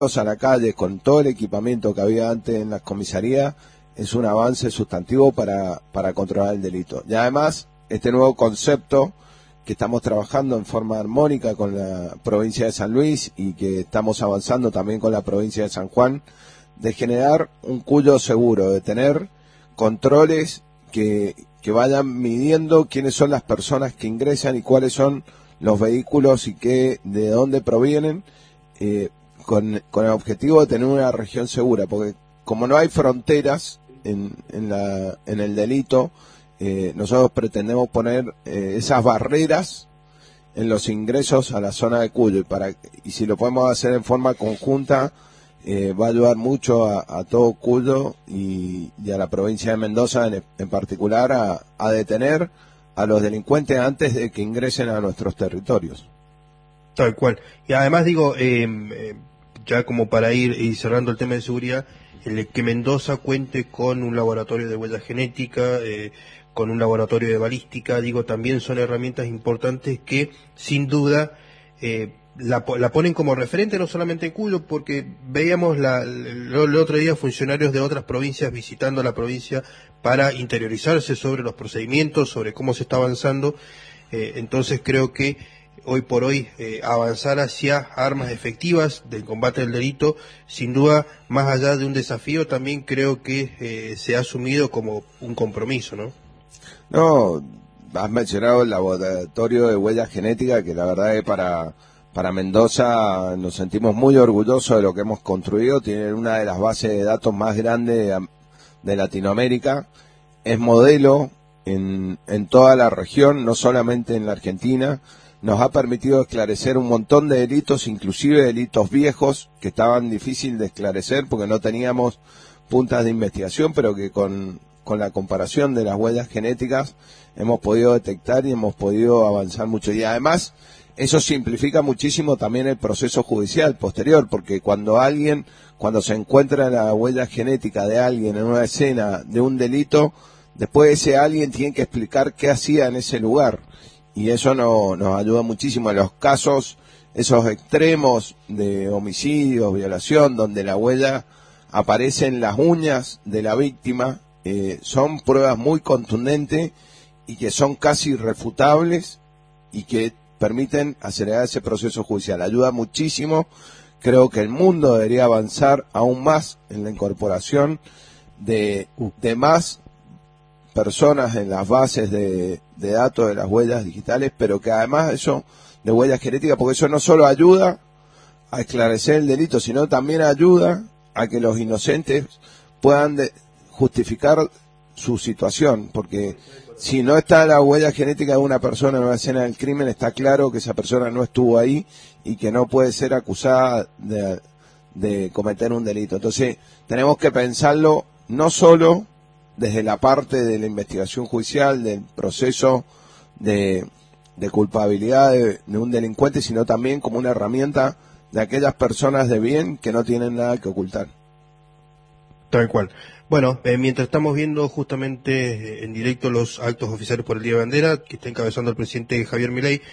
a la calle con todo el equipamiento que había antes en las comisarías es un avance sustantivo para controlar el delito. Y además, este nuevo concepto que estamos trabajando en forma armónica con la provincia de San Luis y que estamos avanzando también con la provincia de San Juan, de generar un cuyo seguro, de tener controles que vayan midiendo quiénes son las personas que ingresan y cuáles son los vehículos y de dónde provienen, con el objetivo de tener una región segura, porque como no hay fronteras en el delito, nosotros pretendemos poner esas barreras en los ingresos a la zona de Cuyo, y si lo podemos hacer en forma conjunta, va a ayudar mucho a todo Cuyo y a la provincia de Mendoza en particular a detener a los delincuentes antes de que ingresen a nuestros territorios. Tal cual. Y además digo, ya como para ir cerrando el tema de seguridad, que Mendoza cuente con un laboratorio de huella genética, con un laboratorio de balística, digo, también son herramientas importantes que sin duda la ponen como referente no solamente en Cuyo, porque veíamos el otro día funcionarios de otras provincias visitando la provincia para interiorizarse sobre los procedimientos, sobre cómo se está avanzando, entonces creo que hoy por hoy avanzar hacia armas efectivas del combate del delito, sin duda, más allá de un desafío, también creo que se ha asumido como un compromiso, ¿no? No, has mencionado el laboratorio de huella genética, que la verdad es para Mendoza nos sentimos muy orgullosos de lo que hemos construido. Tiene una de las bases de datos más grandes de Latinoamérica. Es modelo en toda la región, no solamente en la Argentina. Nos ha permitido esclarecer un montón de delitos, inclusive delitos viejos que estaban difíciles de esclarecer porque no teníamos puntas de investigación, pero que con la comparación de las huellas genéticas hemos podido detectar y hemos podido avanzar mucho. Y además, eso simplifica muchísimo también el proceso judicial posterior, porque cuando se encuentra la huella genética de alguien en una escena de un delito, después ese alguien tiene que explicar qué hacía en ese lugar. Y eso nos ayuda muchísimo en los casos, esos extremos de homicidios, violación, donde la huella aparece en las uñas de la víctima. Son pruebas muy contundentes y que son casi irrefutables y que permiten acelerar ese proceso judicial. Ayuda muchísimo. Creo que el mundo debería avanzar aún más en la incorporación de más personas en las bases de datos de las huellas digitales, pero que además eso de huellas genéticas, porque eso no solo ayuda a esclarecer el delito, sino también ayuda a que los inocentes puedan justificar su situación, porque si no está la huella genética de una persona en una escena del crimen, está claro que esa persona no estuvo ahí y que no puede ser acusada de cometer un delito. Entonces, tenemos que pensarlo no solo desde la parte de la investigación judicial, del proceso de culpabilidad de un delincuente, sino también como una herramienta de aquellas personas de bien que no tienen nada que ocultar. Tal cual. Bueno, mientras estamos viendo justamente en directo los actos oficiales por el Día de Bandera, que está encabezando el presidente Javier Milei,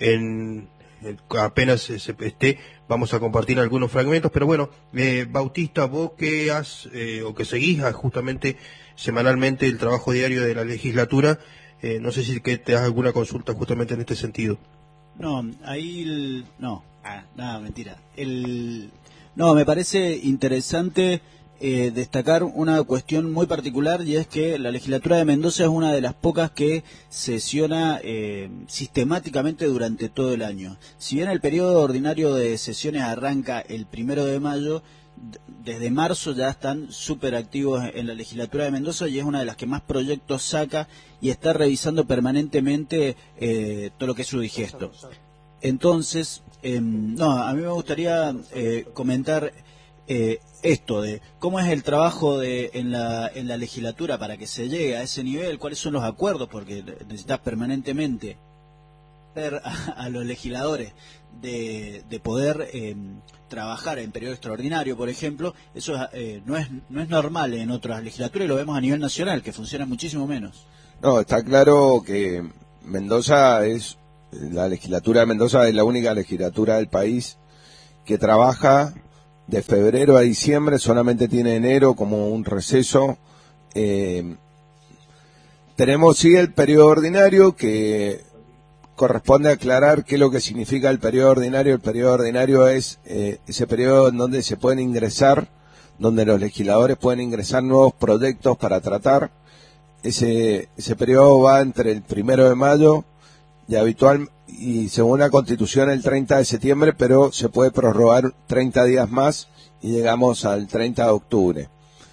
apenas esté, vamos a compartir algunos fragmentos, pero bueno, Bautista, vos que o que seguís justamente semanalmente el trabajo diario de la legislatura, no sé si que te das alguna consulta justamente en este sentido. No, ahí no, nada, mentira. No, me parece interesante destacar una cuestión muy particular, y es que la legislatura de Mendoza es una de las pocas que sesiona sistemáticamente durante todo el año. Si bien el periodo ordinario de sesiones arranca el 1 de mayo, desde marzo ya están súper activos en la legislatura de Mendoza, y es una de las que más proyectos saca y está revisando permanentemente todo lo que es su digesto. Entonces, no, a mí me gustaría comentar esto de cómo es el trabajo en la legislatura para que se llegue a ese nivel, cuáles son los acuerdos, porque necesitas permanentemente ver a los legisladores de poder trabajar en periodo extraordinario, por ejemplo. Eso no es normal en otras legislaturas, y lo vemos a nivel nacional, que funciona muchísimo menos. No, está claro que la legislatura de Mendoza es la única legislatura del país que trabaja de febrero a diciembre, solamente tiene enero como un receso. Tenemos sí el periodo ordinario, que corresponde aclarar qué es lo que significa el periodo ordinario. El periodo ordinario es ese periodo en donde se pueden ingresar, donde los legisladores pueden ingresar nuevos proyectos para tratar. Ese periodo va entre el 1 de mayo y según la Constitución el 30 de septiembre, pero se puede prorrogar 30 días más y llegamos al 30 de octubre.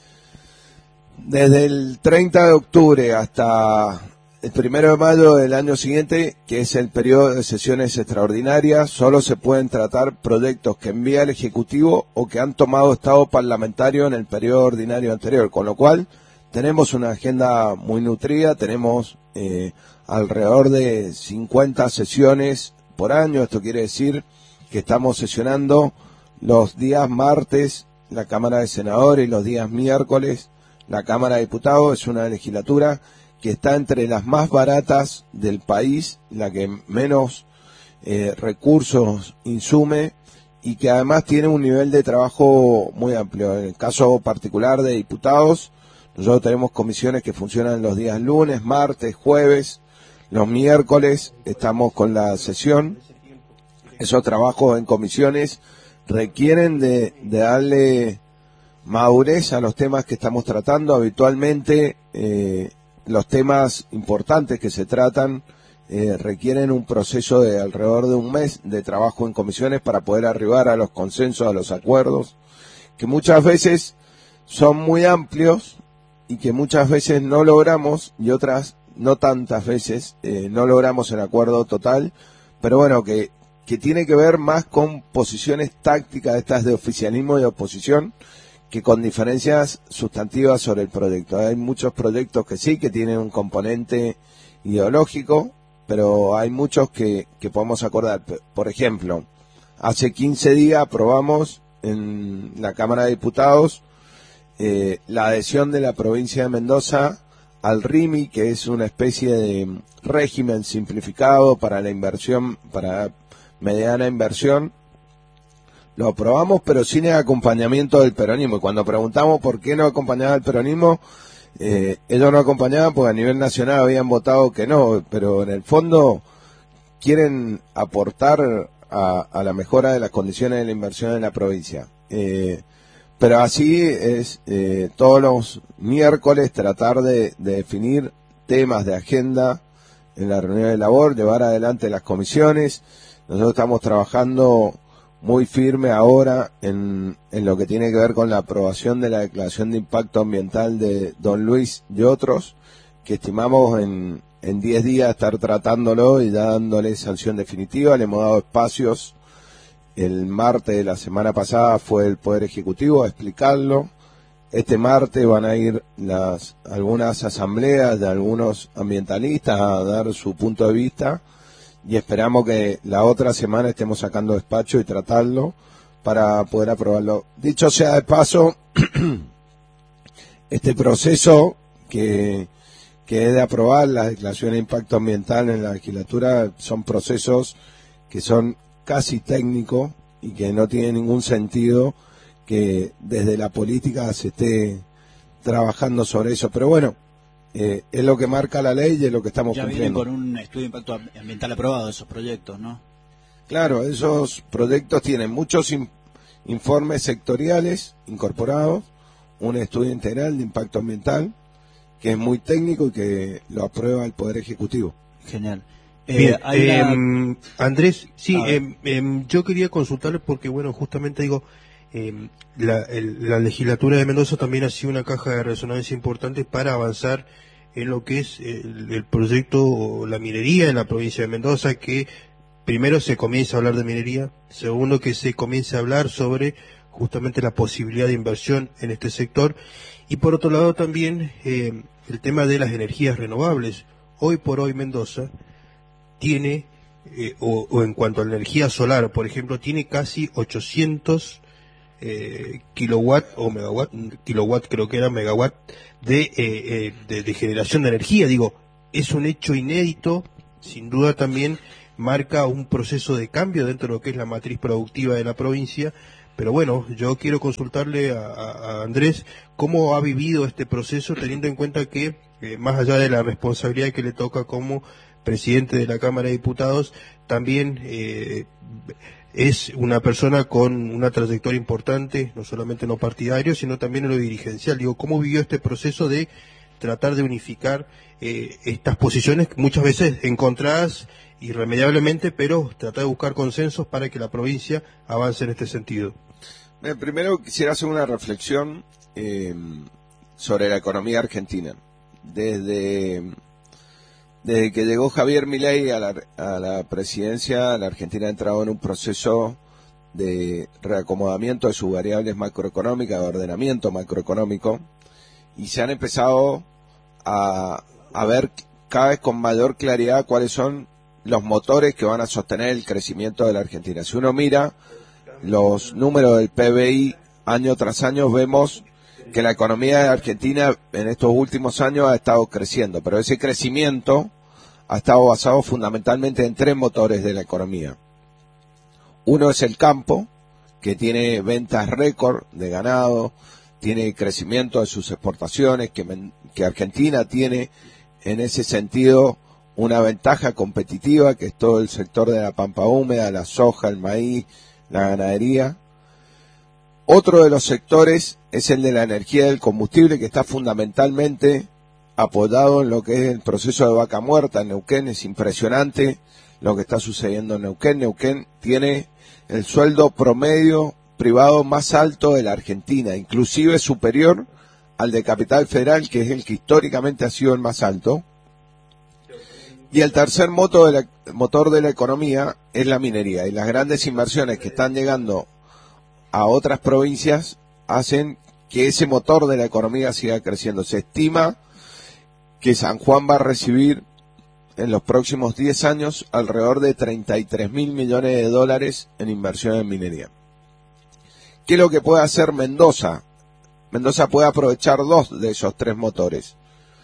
Desde el 30 de octubre hasta el 1 de mayo del año siguiente, que es el periodo de sesiones extraordinarias, solo se pueden tratar proyectos que envía el Ejecutivo o que han tomado estado parlamentario en el periodo ordinario anterior, con lo cual tenemos una agenda muy nutrida, tenemos alrededor de 50 sesiones por año. Esto quiere decir que estamos sesionando los días martes la Cámara de Senadores y los días miércoles la Cámara de Diputados. Es una legislatura que está entre las más baratas del país, la que menos recursos insume y que además tiene un nivel de trabajo muy amplio. En el caso particular de diputados, nosotros tenemos comisiones que funcionan los días lunes, martes, jueves, los miércoles estamos con la sesión. Esos trabajos en comisiones requieren de darle madurez a los temas que estamos tratando. Habitualmente los temas importantes que se tratan requieren un proceso de alrededor de un mes de trabajo en comisiones para poder arribar a los consensos, a los acuerdos, que muchas veces son muy amplios y que muchas veces no logramos, y otras no tantas veces no logramos el acuerdo total, pero bueno, que tiene que ver más con posiciones tácticas estas de oficialismo y oposición, que con diferencias sustantivas sobre el proyecto. Hay muchos proyectos que sí, que tienen un componente ideológico, pero hay muchos que podemos acordar. Por ejemplo, hace 15 días aprobamos en la Cámara de Diputados la adhesión de la provincia de Mendoza al RIMI, que es una especie de régimen simplificado para la inversión, para mediana inversión. Lo aprobamos, pero sin el acompañamiento del peronismo. Y cuando preguntamos por qué no acompañaba el peronismo, ellos no acompañaban porque a nivel nacional habían votado que no, pero en el fondo quieren aportar a la mejora de las condiciones de la inversión en la provincia. Pero así es, todos los miércoles tratar de definir temas de agenda en la reunión de labor, llevar adelante las comisiones. Nosotros estamos trabajando muy firme ahora en lo que tiene que ver con la aprobación de la declaración de impacto ambiental de Don Luis y otros, que estimamos en 10 días estar tratándolo y ya dándole sanción definitiva. Le hemos dado espacios. El martes de la semana pasada fue el Poder Ejecutivo a explicarlo. Este martes van a ir algunas asambleas de algunos ambientalistas a dar su punto de vista y esperamos que la otra semana estemos sacando despacho y tratarlo para poder aprobarlo. Dicho sea de paso, este proceso que es de aprobar la declaración de impacto ambiental en la legislatura son procesos que son casi técnico y que no tiene ningún sentido que desde la política se esté trabajando sobre eso. Pero bueno, es lo que marca la ley y es lo que estamos cumpliendo. Ya vienen con un estudio de impacto ambiental aprobado esos proyectos, ¿no? Claro, esos proyectos tienen muchos informes sectoriales incorporados, un estudio integral de impacto ambiental que es muy técnico y que lo aprueba el Poder Ejecutivo. Genial. Bien, Andrés, sí, yo quería consultarle porque, bueno, justamente digo, la legislatura de Mendoza también ha sido una caja de resonancia importante para avanzar en lo que es el proyecto o la minería en la provincia de Mendoza, que primero se comienza a hablar de minería, segundo que se comience a hablar sobre justamente la posibilidad de inversión en este sector, y por otro lado también el tema de las energías renovables. Hoy por hoy Mendoza tiene, o en cuanto a la energía solar, por ejemplo, tiene casi 800 kilowatt o megawatt, kilowatt creo que era megawatt de generación de energía. Digo, es un hecho inédito, sin duda también marca un proceso de cambio dentro de lo que es la matriz productiva de la provincia, Pero bueno, yo quiero consultarle a Andrés cómo ha vivido este proceso, teniendo en cuenta que, más allá de la responsabilidad que le toca como presidente de la Cámara de Diputados, también es una persona con una trayectoria importante, no solamente en lo partidario, sino también en lo dirigencial. Digo, ¿cómo vivió este proceso de tratar de unificar estas posiciones muchas veces encontradas irremediablemente, pero tratar de buscar consensos para que la provincia avance en este sentido? Primero quisiera hacer una reflexión sobre la economía argentina. Desde que llegó Javier Milei a la presidencia, la Argentina ha entrado en un proceso de reacomodamiento de sus variables macroeconómicas, de ordenamiento macroeconómico, y se han empezado a ver cada vez con mayor claridad cuáles son los motores que van a sostener el crecimiento de la Argentina. Si uno mira los números del PBI año tras año, vemos que la economía de Argentina en estos últimos años ha estado creciendo, pero ese crecimiento ha estado basado fundamentalmente en tres motores de la economía. Uno es el campo, que tiene ventas récord de ganado, tiene crecimiento de sus exportaciones, que Argentina tiene en ese sentido una ventaja competitiva, que es todo el sector de la pampa húmeda, la soja, el maíz, la ganadería. Otro de los sectores es el de la energía y del combustible, que está fundamentalmente apoyado en lo que es el proceso de vaca muerta en Neuquén. Es impresionante lo que está sucediendo en Neuquén. Neuquén tiene el sueldo promedio privado más alto de la Argentina, inclusive superior al de Capital Federal, que es el que históricamente ha sido el más alto. Y el tercer motor de la economía es la minería, y las grandes inversiones que están llegando a otras provincias hacen que ese motor de la economía siga creciendo. Se estima que San Juan va a recibir en los próximos 10 años alrededor de 33.000 millones de dólares en inversión en minería. ¿Qué es lo que puede hacer Mendoza? Mendoza puede aprovechar dos de esos tres motores.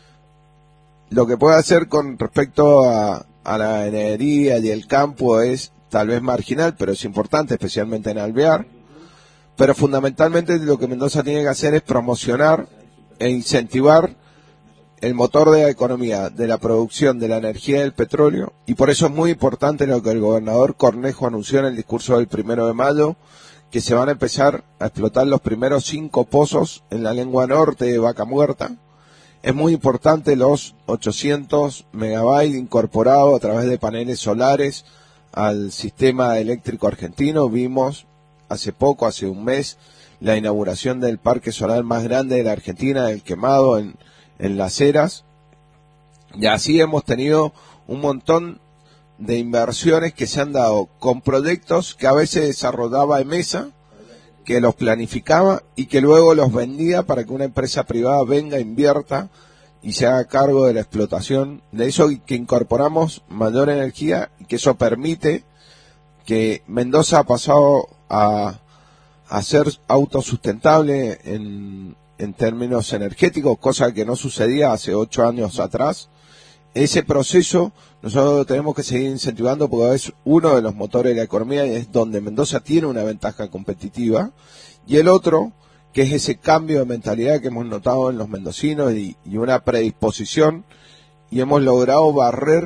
Lo que puede hacer con respecto a la ganadería y el campo es tal vez marginal, pero es importante, especialmente en Alvear. Pero fundamentalmente lo que Mendoza tiene que hacer es promocionar e incentivar el motor de la economía, de la producción de la energía y del petróleo, y por eso es muy importante lo que el gobernador Cornejo anunció en el discurso del 1 de mayo, que se van a empezar a explotar los primeros 5 pozos en la lengua norte de Vaca Muerta. Es muy importante los 800 megabytes incorporados a través de paneles solares al sistema eléctrico argentino. Vimos hace un mes, la inauguración del parque solar más grande de la Argentina, el Quemado, en Las Heras. Y así hemos tenido un montón de inversiones que se han dado con proyectos que a veces desarrollaba EMESA, que los planificaba y que luego los vendía para que una empresa privada venga, invierta y se haga cargo de la explotación de eso, y que incorporamos mayor energía, y que eso permite que Mendoza ha pasado a ser autosustentable en términos energéticos, cosa que no sucedía hace 8 años atrás. Ese proceso nosotros lo tenemos que seguir incentivando, porque es uno de los motores de la economía y es donde Mendoza tiene una ventaja competitiva. Y el otro, que es ese cambio de mentalidad que hemos notado en los mendocinos y una predisposición, y hemos logrado barrer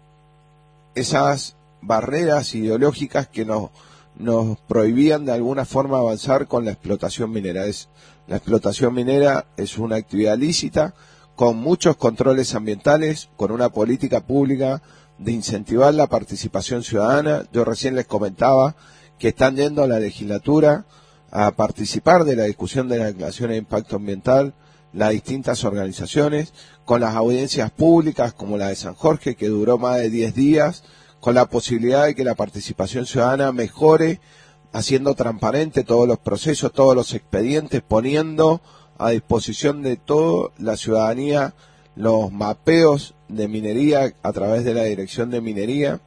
esas barreras ideológicas que nos prohibían de alguna forma avanzar con la explotación minera. La explotación minera es una actividad lícita, con muchos controles ambientales, con una política pública de incentivar la participación ciudadana. Yo recién les comentaba que están yendo a la legislatura a participar de la discusión de la declaración de impacto ambiental las distintas organizaciones, con las audiencias públicas como la de San Jorge, que duró más de 10 días, con la posibilidad de que la participación ciudadana mejore, haciendo transparente todos los procesos, todos los expedientes, poniendo a disposición de toda la ciudadanía los mapeos de minería a través de la Dirección de Minería.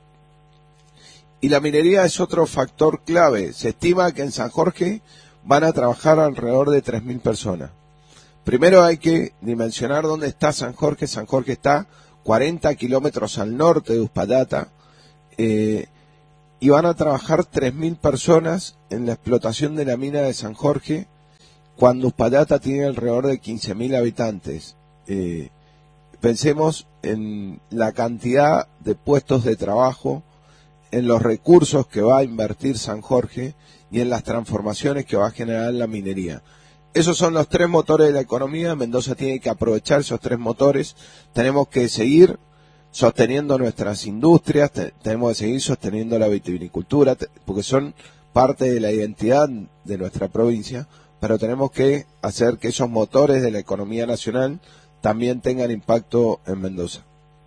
Y la minería es otro factor clave. Se estima que en San Jorge van a trabajar alrededor de 3.000 personas. Primero hay que dimensionar dónde está San Jorge. San Jorge está 40 kilómetros al norte de Uspallata. y van a trabajar 3.000 personas en la explotación de la mina de San Jorge, cuando Uspallata tiene alrededor de 15.000 habitantes. Pensemos en la cantidad de puestos de trabajo, en los recursos que va a invertir San Jorge y en las transformaciones que va a generar la minería. Esos son los 3 motores de la economía. Mendoza tiene que aprovechar esos 3 motores. Tenemos que seguir sosteniendo nuestras industrias, tenemos que seguir sosteniendo la vitivinicultura, porque son parte de la identidad de nuestra provincia, pero tenemos que hacer que esos motores de la economía nacional también tengan impacto en Mendoza.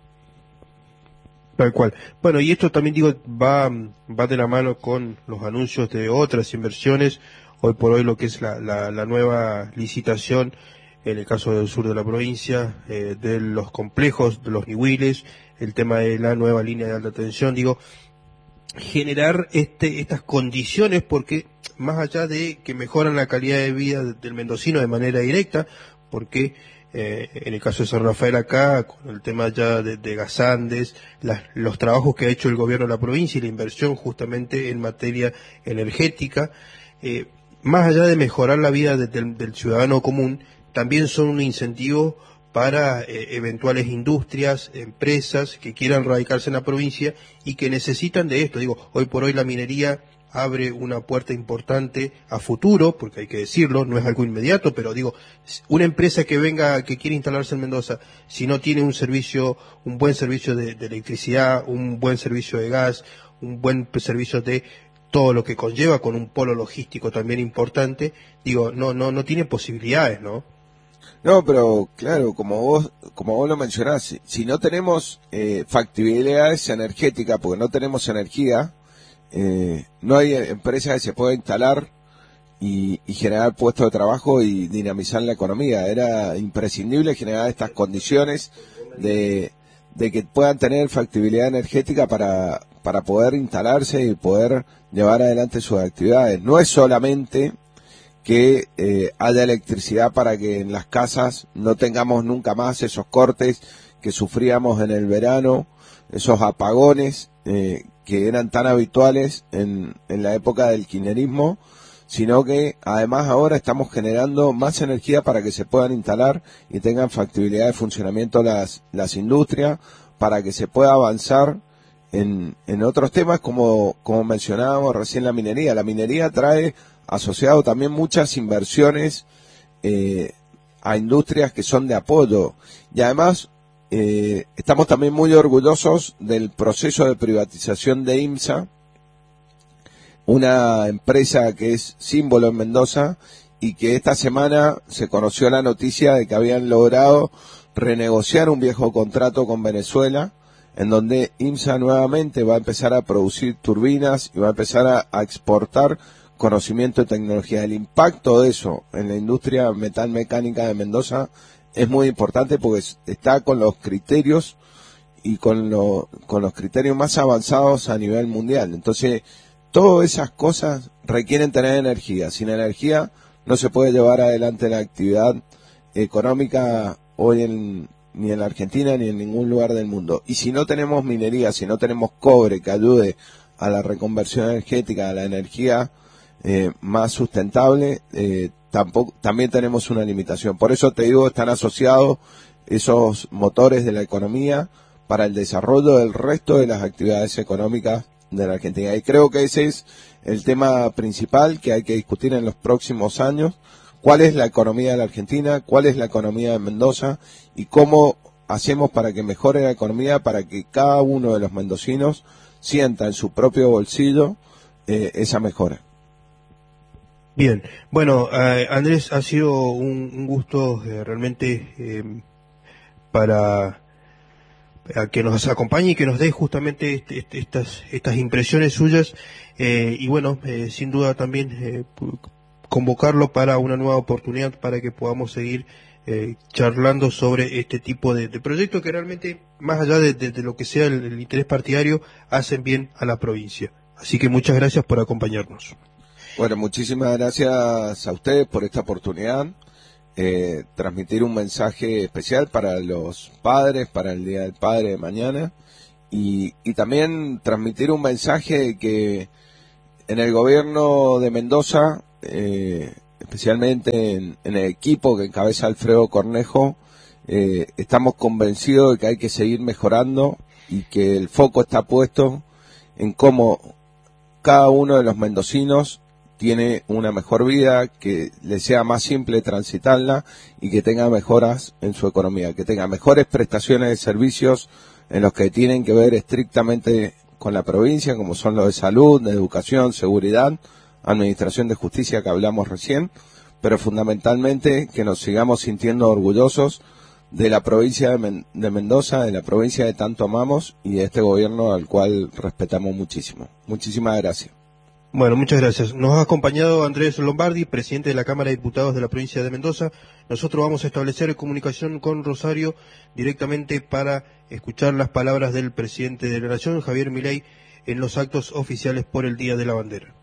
Tal cual. Bueno, y esto también digo va de la mano con los anuncios de otras inversiones. Hoy por hoy lo que es la nueva licitación, en el caso del sur de la provincia, de los complejos, de los Ñihuiles, el tema de la nueva línea de alta tensión, digo, generar estas condiciones, porque más allá de que mejoran la calidad de vida del mendocino de manera directa, porque en el caso de San Rafael acá, con el tema ya de Gasandes, los trabajos que ha hecho el gobierno de la provincia y la inversión justamente en materia energética, más allá de mejorar la vida del ciudadano común, también son un incentivo para eventuales industrias, empresas que quieran radicarse en la provincia y que necesitan de esto. Digo, hoy por hoy la minería abre una puerta importante a futuro, porque hay que decirlo, no es algo inmediato, pero digo, una empresa que venga, que quiere instalarse en Mendoza, si no tiene un buen servicio de electricidad, un buen servicio de gas, un buen servicio de todo lo que conlleva con un polo logístico también importante, digo, no tiene posibilidades, ¿no? No, pero claro, como vos lo mencionás, si no tenemos factibilidades energéticas, porque no tenemos energía, no hay empresa que se pueda instalar y generar puestos de trabajo y dinamizar la economía. Era imprescindible generar estas condiciones de que puedan tener factibilidad energética para poder instalarse y poder llevar adelante sus actividades. No es solamente que haya electricidad para que en las casas no tengamos nunca más esos cortes que sufríamos en el verano, esos apagones que eran tan habituales en la época del kirchnerismo, sino que además ahora estamos generando más energía para que se puedan instalar y tengan factibilidad de funcionamiento las industrias, para que se pueda avanzar en otros temas como mencionábamos recién la minería. La minería trae asociado también muchas inversiones a industrias que son de apoyo, y además estamos también muy orgullosos del proceso de privatización de IMSA, una empresa que es símbolo en Mendoza y que esta semana se conoció la noticia de que habían logrado renegociar un viejo contrato con Venezuela, en donde IMSA nuevamente va a empezar a producir turbinas y va a empezar a exportar conocimiento y tecnología. El impacto de eso en la industria metalmecánica de Mendoza es muy importante, porque está con los criterios y con los criterios más avanzados a nivel mundial. Entonces, todas esas cosas requieren tener energía. Sin energía no se puede llevar adelante la actividad económica hoy ni en la Argentina ni en ningún lugar del mundo. Y si no tenemos minería, si no tenemos cobre que ayude a la reconversión energética, a la energía más sustentable, también tenemos una limitación. Por eso te digo, están asociados esos motores de la economía para el desarrollo del resto de las actividades económicas de la Argentina. Y creo que ese es el tema principal que hay que discutir en los próximos años. ¿Cuál es la economía de la Argentina? ¿Cuál es la economía de Mendoza? ¿Y cómo hacemos para que mejore la economía, para que cada uno de los mendocinos sienta en su propio bolsillo esa mejora? Bien, bueno, Andrés, ha sido un gusto realmente para que nos acompañe y que nos dé justamente estas impresiones suyas, y bueno, sin duda también convocarlo para una nueva oportunidad para que podamos seguir charlando sobre este tipo de proyectos que realmente, más allá de lo que sea el interés partidario, hacen bien a la provincia. Así que muchas gracias por acompañarnos. Bueno, muchísimas gracias a ustedes por esta oportunidad. Transmitir un mensaje especial para los padres, para el Día del Padre de mañana, y también transmitir un mensaje de que en el gobierno de Mendoza, especialmente en el equipo que encabeza Alfredo Cornejo, estamos convencidos de que hay que seguir mejorando y que el foco está puesto en cómo cada uno de los mendocinos tiene una mejor vida, que le sea más simple transitarla y que tenga mejoras en su economía, que tenga mejores prestaciones de servicios en los que tienen que ver estrictamente con la provincia, como son los de salud, de educación, seguridad, administración de justicia que hablamos recién, pero fundamentalmente que nos sigamos sintiendo orgullosos de la provincia de Mendoza, de la provincia que tanto amamos y de este gobierno al cual respetamos muchísimo. Muchísimas gracias. Bueno, muchas gracias. Nos ha acompañado Andrés Lombardi, presidente de la Cámara de Diputados de la provincia de Mendoza. Nosotros vamos a establecer comunicación con Rosario directamente para escuchar las palabras del presidente de la Nación, Javier Milei, en los actos oficiales por el Día de la Bandera.